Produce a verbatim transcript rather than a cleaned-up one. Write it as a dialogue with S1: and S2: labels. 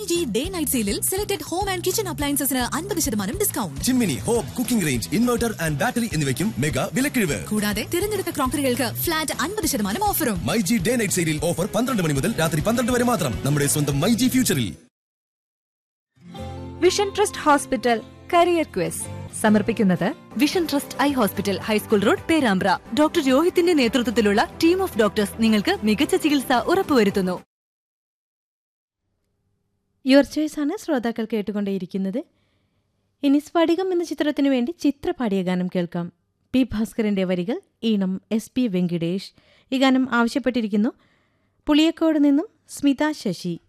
S1: MyG day night സെയിലിൽ selected home and kitchen അപ്ലയൻസസിന് അൻപത് ശതമാനം discount.
S2: Chimmini, home, cooking range, inverter and battery എന്നിവയ്ക്കും mega വിലക്കിഴിവ്.
S1: കൂടാതെ തിരഞ്ഞെടുത്ത ക്രോക്കറികൾക്ക് ഫ്ലാറ്റ് അൻപത് ശതമാനം ഓഫറും.
S2: മൈജി ഡേ നൈറ്റ് സെയിലിൽ ഓഫർ പന്ത്രണ്ട് മണി മുതൽ രാത്രി പന്ത്രണ്ട് വരെ മാത്രം. നമ്മുടെ സ്വന്തം മൈജി ഫ്യൂച്ചറിൽ.
S3: Vision trust hospital career quiz സമർപ്പിക്കുന്നത് vision trust eye hospital, high school road, Perambra. Doctor രോഹിത്തിന്റെ നേതൃത്വത്തിലുള്ള ടീം ഓഫ് ഡോക്ടേഴ്സ് നിങ്ങൾക്ക് മികച്ച ചികിത്സ ഉറപ്പുവരുത്തുന്നു.
S4: യുവർ ചോയ്സ് ആണ് ശ്രോതാക്കൾ കേട്ടുകൊണ്ടേയിരിക്കുന്നത്. ഇനി സ്ഫടികം എന്ന ചിത്രത്തിനു വേണ്ടി ചിത്ര പാടിയ ഗാനം കേൾക്കാം. പി ഭാസ്കരന്റെ വരികൾ, ഈണം എസ് പി വെങ്കിടേഷ്. ഈ ഗാനം ആവശ്യപ്പെട്ടിരിക്കുന്നു പുളിയക്കോട് നിന്നും സ്മിത ശശി.